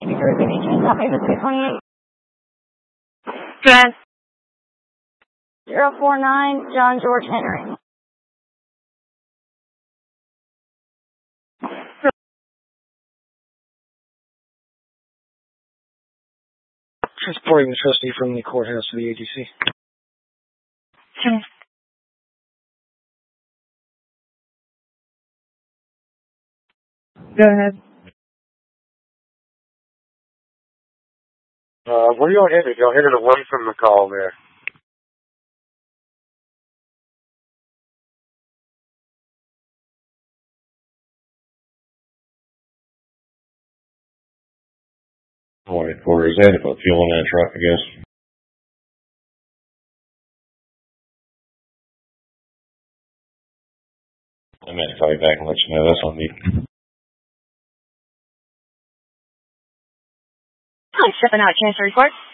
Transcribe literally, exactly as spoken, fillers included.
Trans. zero four nine, John George Henry. Transporting the trustee from the courthouse to the A G C. Trans. Go ahead. Uh, where y'all headed? Y'all headed away from the call there. What headquarters is that? If I fuel in that truck, I guess. I meant to call you back and let you know that's on me. I'm stepping out, transfer report.